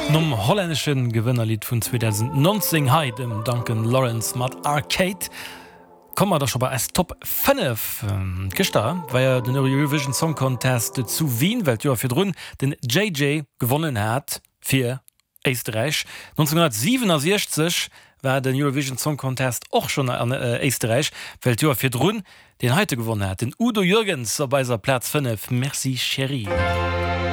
Nom holländischen Gewinnerlied von 2019 hai dem Duncan Lawrence mat Arcade kommen da schon bei als Top 5 gestern, weil er den Eurovision Song Contest zu Wien Weltfir run den JJ gewonnen hat für Österreich. 1967 war den Eurovision Song Contest auch schon an Österreich Weltfir run den heute gewonnen hat den Udo Jürgens bei Platz 5 Merci Cherie.